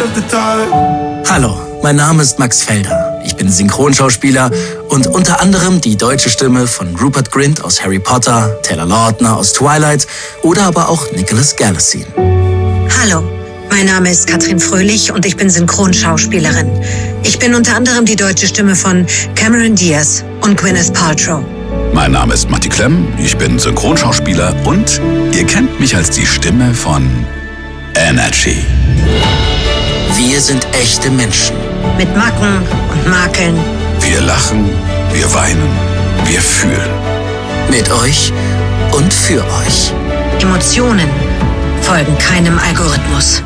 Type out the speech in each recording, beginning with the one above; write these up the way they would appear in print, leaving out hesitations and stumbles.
Hallo, mein Name ist Max Felder. Ich bin Synchronschauspieler und unter anderem die deutsche Stimme von Rupert Grint aus Harry Potter, Taylor Lautner aus Twilight oder aber auch Nicholas Galitzine. Hallo, mein Name ist Katrin Fröhlich und ich bin Synchronschauspielerin. Ich bin unter anderem die deutsche Stimme von Cameron Diaz und Gwyneth Paltrow. Mein Name ist Matti Klemm, ich bin Synchronschauspieler und ihr kennt mich als die Stimme von Energy. Wir sind echte Menschen. Mit Macken und Makeln. Wir lachen, wir weinen, wir fühlen. Mit euch und für euch. Emotionen folgen keinem Algorithmus.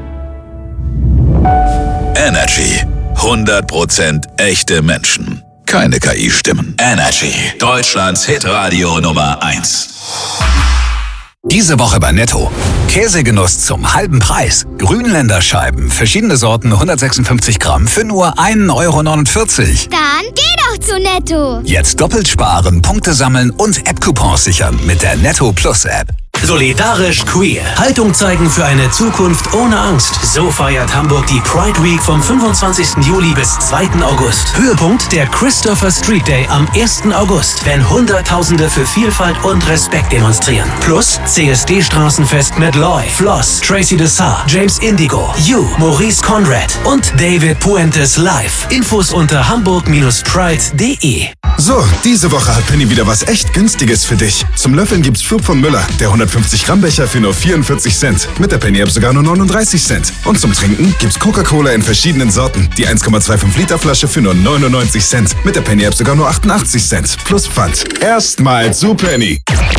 Energy. 100% echte Menschen. Keine KI-Stimmen. Energy. Deutschlands Hitradio Nummer 1. Diese Woche bei Netto. Käsegenuss zum halben Preis. Grünländerscheiben, verschiedene Sorten, 156 Gramm für nur 1,49 Euro. Dann geh doch zu Netto. Jetzt doppelt sparen, Punkte sammeln und App-Coupons sichern mit der Netto Plus App. Solidarisch queer. Haltung zeigen für eine Zukunft ohne Angst. So feiert Hamburg die Pride Week vom 25. Juli bis 2. August. Höhepunkt der Christopher Street Day am 1. August, wenn Hunderttausende für Vielfalt und Respekt demonstrieren. Plus CSD-Straßenfest mit Loy, Floss, Tracy Dessar, James Indigo, You, Maurice Conrad und David Puentes live. Infos unter hamburg-pride.de. So, diese Woche hat Penny wieder was echt Günstiges für dich. Zum Löffeln gibt's Flug von Müller, der 150 Gramm Becher für nur 44 Cent. Mit der Penny App sogar nur 39 Cent. Und zum Trinken gibt's Coca-Cola in verschiedenen Sorten. Die 1,25 Liter Flasche für nur 99 Cent. Mit der Penny App sogar nur 88 Cent. Plus Pfand. Erstmal zu Penny.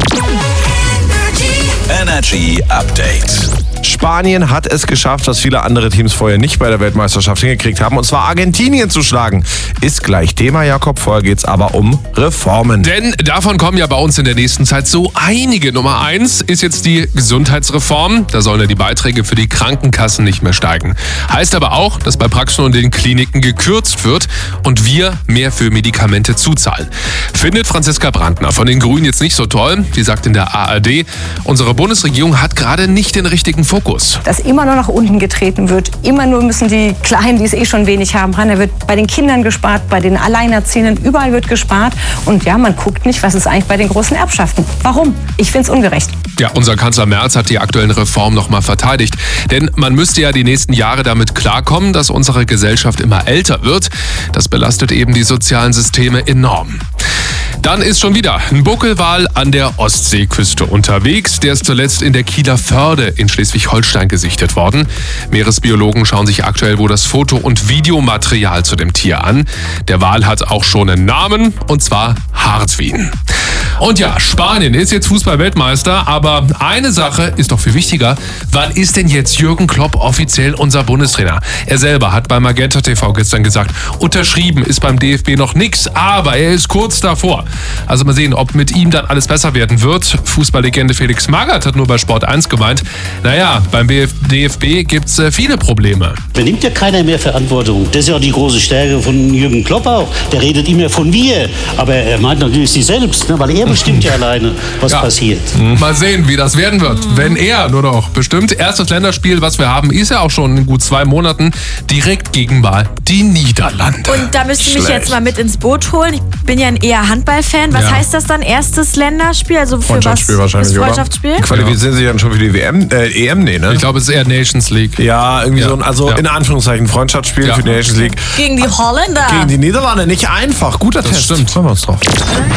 Energy Update. Spanien hat es geschafft, was viele andere Teams vorher nicht bei der Weltmeisterschaft hingekriegt haben, und zwar Argentinien zu schlagen. Ist gleich Thema, Jakob. Vorher geht's aber um Reformen. Denn davon kommen ja bei uns in der nächsten Zeit so einige. Nummer 1 ist jetzt die Gesundheitsreform. Da sollen ja die Beiträge für die Krankenkassen nicht mehr steigen. Heißt aber auch, dass bei Praxen und den Kliniken gekürzt wird und wir mehr für Medikamente zuzahlen. Findet Franziska Brandner von den Grünen jetzt nicht so toll. Sie sagt in der ARD, unsere Bundesregierung hat gerade nicht den richtigen Fokus. Dass immer nur nach unten getreten wird. Immer nur müssen die Kleinen, die es eh schon wenig haben, ran. Da wird bei den Kindern gespart, bei den Alleinerziehenden, überall wird gespart. Und ja, man guckt nicht, was ist eigentlich bei den großen Erbschaften. Warum? Ich finde es ungerecht. Ja, unser Kanzler Merz hat die aktuellen Reformen nochmal verteidigt. Denn man müsste ja die nächsten Jahre damit klarkommen, dass unsere Gesellschaft immer älter wird. Das belastet eben die sozialen Systeme enorm. Dann ist schon wieder ein Buckelwal an der Ostseeküste unterwegs. Der ist zuletzt in der Kieler Förde in Schleswig-Holstein gesichtet worden. Meeresbiologen schauen sich aktuell wohl das Foto- und Videomaterial zu dem Tier an. Der Wal hat auch schon einen Namen, und zwar Hartwin. Und ja, Spanien ist jetzt Fußball-Weltmeister, aber eine Sache ist doch viel wichtiger. Wann ist denn jetzt Jürgen Klopp offiziell unser Bundestrainer? Er selber hat bei Magenta TV gestern gesagt, unterschrieben ist beim DFB noch nichts, aber er ist kurz davor. Also mal sehen, ob mit ihm dann alles besser werden wird. Fußballlegende Felix Magath hat nur bei Sport 1 gemeint, naja, beim DFB gibt's viele Probleme. Da nimmt ja keiner mehr Verantwortung. Das ist ja die große Stärke von Jürgen Klopp auch. Der redet immer von wir, aber er meint natürlich sich selbst, ne? Weil er bestimmt ja alleine, was passiert. Mal sehen, wie das werden wird, wenn er nur noch bestimmt. Erstes Länderspiel, was wir haben, ist ja auch schon in gut 2 Monaten direkt gegen mal die Niederlande. Und da müsst ihr mich jetzt mal mit ins Boot holen. Ich bin ja ein eher Handballfan. Was heißt das dann? Erstes Länderspiel? Also für Freundschaftsspiel was? Wahrscheinlich, das Freundschaftsspiel? Oder? Qualifizieren sich dann schon für die EM? Nee, ne? Ich glaube, es ist eher Nations League. Ja, irgendwie so ein, also in Anführungszeichen Freundschaftsspiel für die Nations League. Gegen die Holländer. Gegen die Niederlande, nicht einfach. Guter Test. Stimmt. Freuen wir uns drauf.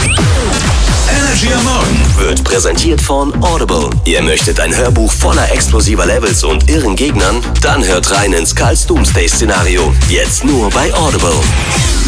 Energy am Morgen wird präsentiert von Audible. Ihr möchtet ein Hörbuch voller explosiver Levels und irren Gegnern? Dann hört rein ins Karls Doomsday-Szenario. Jetzt nur bei Audible.